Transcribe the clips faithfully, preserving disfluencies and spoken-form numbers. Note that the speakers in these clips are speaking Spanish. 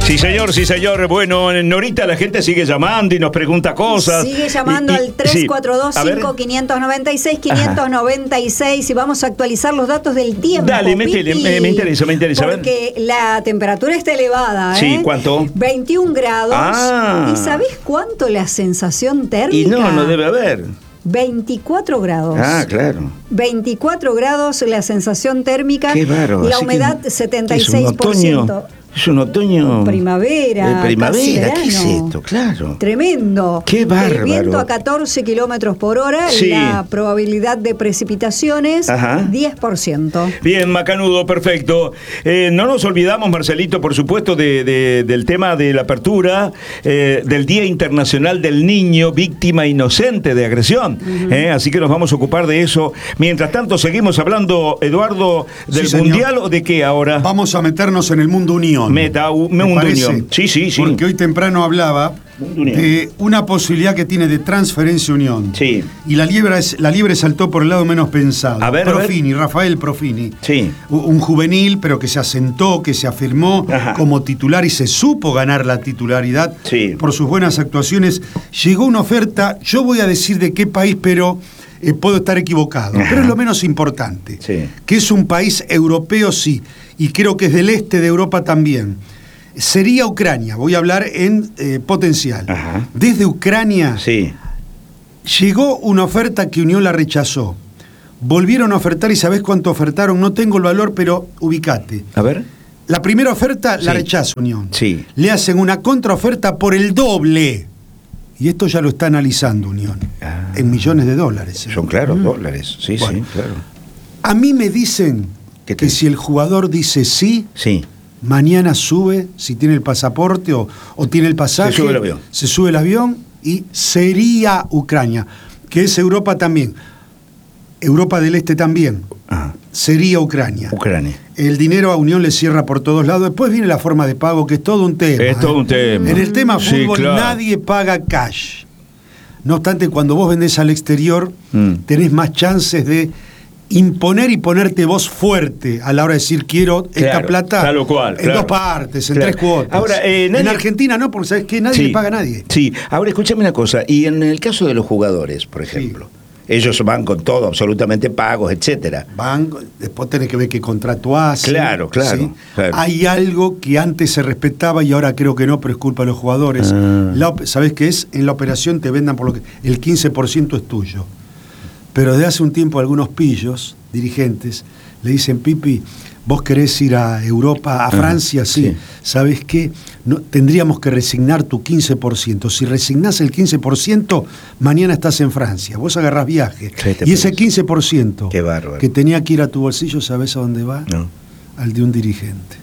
Sí, señor, sí, señor. Bueno, Norita, la gente sigue llamando y nos pregunta cosas. Sigue llamando y, y, al tres cuatro dos, cinco, cinco nueve seis, cinco nueve seis y vamos a actualizar los datos del tiempo. Dale, métele, me, me interesa, me interesa. Porque la temperatura está elevada, ¿eh? Sí, ¿cuánto? veintiún grados. Ah. ¿Y sabés cuánto la sensación térmica? Y no, no debe haber. veinticuatro grados. Ah, claro. veinticuatro grados la sensación térmica. Qué bárbaro. La humedad setenta y seis por ciento. Es un otoño. Primavera. De primavera, casi ¿qué es verano. esto? Claro. Tremendo. Qué bárbaro. El viento a catorce kilómetros por hora. Sí. La probabilidad de precipitaciones, Ajá. diez por ciento. Bien, macanudo, perfecto. Eh, no nos olvidamos, Marcelito, por supuesto, de, de, del tema de la apertura eh, del Día Internacional del Niño Víctima Inocente de Agresión. Uh-huh. eh, así que nos vamos a ocupar de eso. Mientras tanto, seguimos hablando, Eduardo, del sí, Mundial, ¿o de qué ahora? Vamos a meternos en el mundo unión. Meta, un mundo unión. Sí, sí, sí. Porque hoy temprano hablaba de una posibilidad que tiene de transferencia unión. Sí. Y la liebre, la liebre saltó por el lado menos pensado. A ver, Profini, a ver. Rafael Profini. Sí. Un juvenil, pero que se asentó, que se afirmó Ajá. como titular y se supo ganar la titularidad sí. por sus buenas actuaciones. Llegó una oferta, yo voy a decir de qué país, pero eh, puedo estar equivocado. Ajá. Pero es lo menos importante. Sí. Que es un país europeo, sí. Y creo que es del este de Europa también. Sería Ucrania, voy a hablar en eh, potencial. Ajá. Desde Ucrania sí. llegó una oferta que Unión la rechazó. Volvieron a ofertar y ¿sabés cuánto ofertaron? No tengo el valor, pero ubicate. A ver. La primera oferta sí. la rechaza Unión. Sí. Le hacen una contraoferta por el doble. Y esto ya lo está analizando Unión. Ah. En millones de dólares. ¿eh? Son claros, mm. dólares. Sí, bueno, sí, claro. A mí me dicen que te... si el jugador dice sí... Sí. Mañana sube, si tiene el pasaporte o, o tiene el pasaje, se sube el avión. Se sube el avión y sería Ucrania, que es Europa también. Europa del Este también. Ajá. Sería Ucrania. Ucrania. El dinero a Unión le cierra por todos lados. Después viene la forma de pago, que es todo un tema. Es todo ¿eh? un tema. En el tema sí, fútbol claro. nadie paga cash. No obstante, cuando vos vendés al exterior, mm. tenés más chances de imponer y ponerte vos fuerte a la hora de decir quiero esta claro, plata tal o cual, en claro. dos partes, en claro. tres cuotas. Ahora, eh, nadie... En Argentina no, porque sabes que nadie sí, le paga a nadie. Sí, ahora escúchame una cosa, y en el caso de los jugadores, por ejemplo, sí. ellos van con todo, absolutamente pagos, etcétera. Van, después tenés que ver qué contrato hacen. Claro, claro, ¿sí? claro. Hay algo que antes se respetaba y ahora creo que no, pero es culpa de los jugadores. Ah. La, ¿Sabés qué es? En la operación te vendan por lo que el quince por ciento es tuyo. Pero desde hace un tiempo algunos pillos, dirigentes, le dicen, Pipi, vos querés ir a Europa, a Francia, ah, sí. sí. ¿Sabés qué? No, tendríamos que resignar tu quince por ciento. Si resignás el quince por ciento, mañana estás en Francia. Vos agarrás viaje. Y ese quince por ciento qué bárbaro. que tenía que ir a tu bolsillo, ¿sabés a dónde va? No. Al de un dirigente.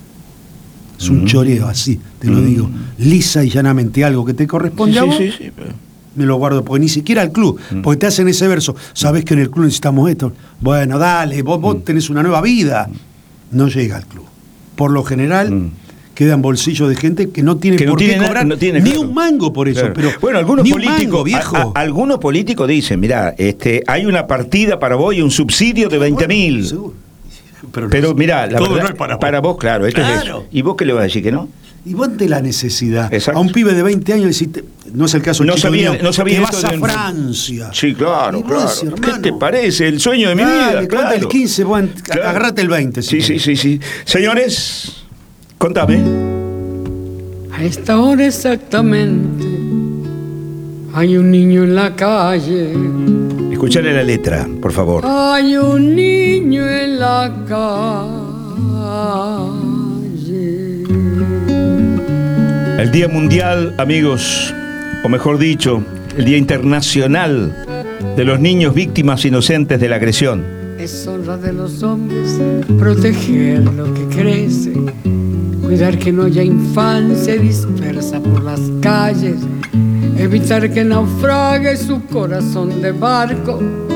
Es un mm. choreo así, te mm. lo digo. Lisa y llanamente algo que te corresponde sí, a vos. Sí, sí, sí, pero... me lo guardo, porque ni siquiera al club, mm. porque te hacen ese verso, sabés que en el club necesitamos esto, bueno, dale, vos, vos mm. tenés una nueva vida, no llega al club. Por lo general, mm. queda en bolsillo de gente que no tiene que por no qué tiene cobrar no tiene, ni claro. un mango por eso, claro. pero bueno, algunos ni políticos, un mango, viejo. A, a, algunos políticos dicen, mirá, este, hay una partida para vos y un subsidio de veinte mil. Bueno, pero, pero mirá, la todo verdad, no es para vos. Para vos, claro, esto claro. es eso. ¿Y vos qué le vas a decir que no? Y vos ante la necesidad. Exacto. A un pibe de veinte años decís, no es el caso no sabía, mío, no sabía que esto vas a de... Francia. Sí, claro, claro. Decís, ¿Qué te parece? El sueño de mi dale, vida, claro. el quince, bueno, claro. Agarrate el veinte. Si sí, sí, sí, sí. Señores, contame. A esta hora exactamente hay un niño en la calle. Escuchale la letra, por favor. Hay un niño en la calle. El Día Mundial, amigos, o mejor dicho, el Día Internacional de los Niños Víctimas Inocentes de la Agresión. Es honra de los hombres proteger lo que crece, cuidar que no haya infancia dispersa por las calles, evitar que naufrague su corazón de barco,